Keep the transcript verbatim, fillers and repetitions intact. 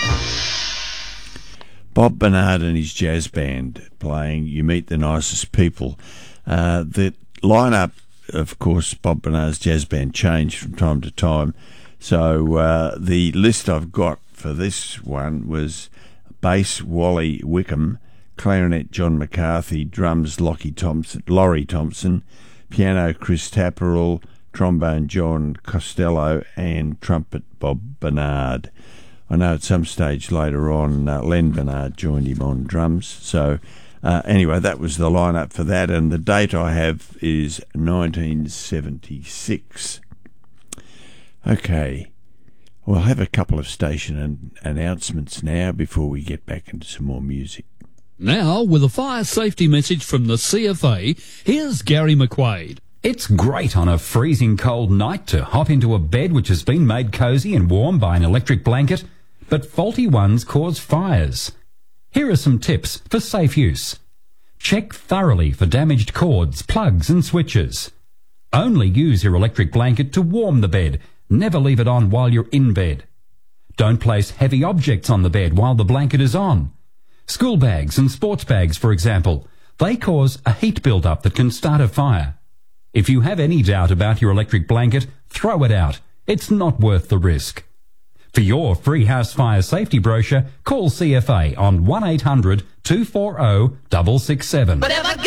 Bob Bernard and his jazz band playing You Meet the Nicest People. Uh, the lineup, of course, Bob Bernard's jazz band changed from time to time. So uh, the list I've got for this one was bass Wally Wickham, clarinet John McCarthy, drums Lockie Thompson, Laurie Thompson, piano Chris Tapperell, trombone John Costello, and trumpet Bob Bernard. I know at some stage later on uh, Len Bernard joined him on drums. So uh, anyway, that was the lineup for that, and the date I have is nineteen seventy-six. Okay, we'll have a couple of station an- announcements now before we get back into some more music. Now, with a fire safety message from the C F A, here's Gary McQuaid. It's great on a freezing cold night to hop into a bed which has been made cosy and warm by an electric blanket, but faulty ones cause fires. Here are some tips for safe use. Check thoroughly for damaged cords, plugs and switches. Only use your electric blanket to warm the bed. Never leave it on while you're in bed. Don't place heavy objects on the bed while the blanket is on. School bags and sports bags, for example, they cause a heat build-up that can start a fire. If you have any doubt about your electric blanket, throw it out. It's not worth the risk. For your free house fire safety brochure, call C F A on one eight hundred two four zero six six seven. But if I